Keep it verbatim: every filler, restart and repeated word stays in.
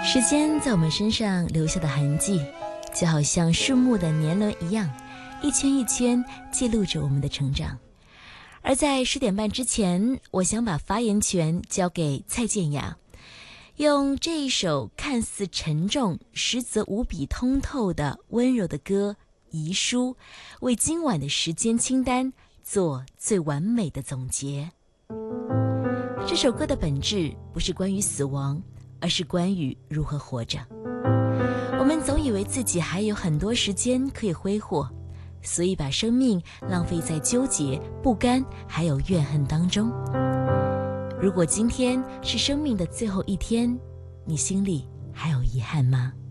时间在我们身上留下的痕迹，就好像树木的年轮一样，一圈一圈记录着我们的成长。而在十点半之前，我想把发言权交给蔡健雅，用这一首看似沉重，实则无比通透的温柔的歌《遗书》，为今晚的时间清单做最完美的总结。这首歌的本质不是关于死亡，而是关于如何活着。我们总以为自己还有很多时间可以挥霍，所以把生命浪费在纠结、不甘还有怨恨当中。如果今天是生命的最后一天，你心里还有遗憾吗？